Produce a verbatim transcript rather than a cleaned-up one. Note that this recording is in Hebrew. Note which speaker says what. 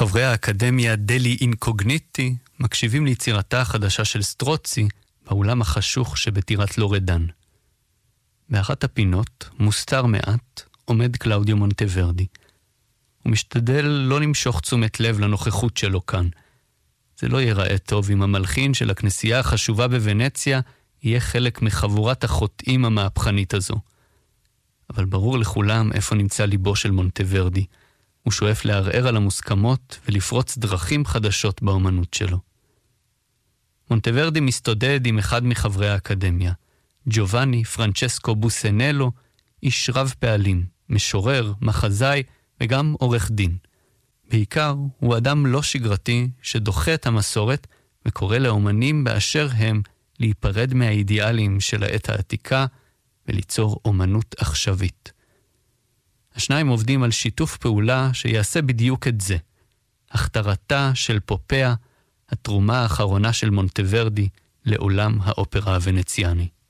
Speaker 1: חברי האקדמיה דלי אינקוגניטי מקשיבים ליצירתה החדשה של סטרוצי באולם החשוך שבטירת לורדן. באחת הפינות, מוסתר מעט, עומד קלאודיו מונטוורדי. הוא משתדל לא למשוך תשומת לב לנוכחות שלו כאן. זה לא ייראה טוב אם המלחין של הכנסייה החשובה בוונציה יהיה חלק מחבורת החוטאים המהפכנית הזו. אבל ברור לכולם איפה נמצא ליבו של מונטוורדי. הוא שואף לערער על המוסכמות ולפרוץ דרכים חדשות באומנות שלו. מונטוורדי מסתודד עם אחד מחברי האקדמיה, ג'ובאני פרנצ'סקו בוסנלו, איש רב פעלים, משורר, מחזאי וגם עורך דין. בעיקר הוא אדם לא שגרתי שדוחה את המסורת וקורא לאומנים באשר הם להיפרד מהאידיאלים של העת העתיקה וליצור אומנות עכשווית. השניים עובדים על שיתוף פעולה שיעשה בדיוק את זה. הכתרתה של פופאה, התרומה האחרונה של מונטוורדי לעולם האופרה הוונציאני.